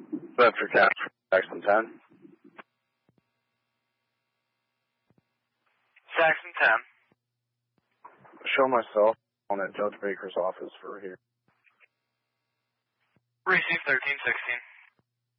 Vector Cash, Saxon 10. Saxon 10. Show myself on at Judge Baker's office for here. Receive 1316.